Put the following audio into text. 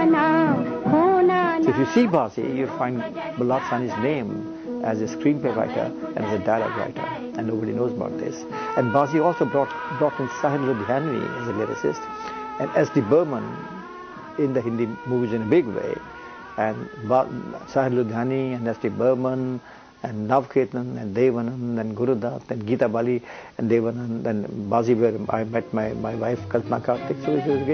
So if you see Bazi, you find Bulat Sahni's name as a screenplay writer and as a dialogue writer, and nobody knows about this. And Bazi also brought in Sahil Ludhianvi as a lyricist, and S.D. Burman in the Hindi movies in a big way. And Sahil Ludhiani and S.D. Burman and Navketan and Devanand and Gurudat and Geeta Bali and Devanand and Bazi, where I met my wife Kalpana Karthik. So it was great.